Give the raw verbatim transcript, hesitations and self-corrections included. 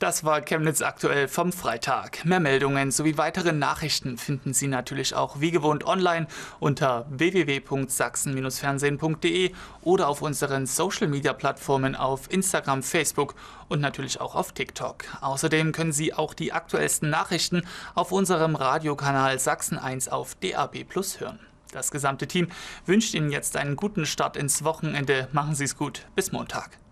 Das war Chemnitz aktuell vom Freitag. Mehr Meldungen sowie weitere Nachrichten finden Sie natürlich auch wie gewohnt online unter w w w punkt sachsen fernsehen punkt de oder auf unseren Social-Media-Plattformen auf Instagram, Facebook und natürlich auch auf TikTok. Außerdem können Sie auch die aktuellsten Nachrichten auf unserem Radiokanal Sachsen eins auf D A B plus hören. Das gesamte Team wünscht Ihnen jetzt einen guten Start ins Wochenende. Machen Sie es gut. Bis Montag.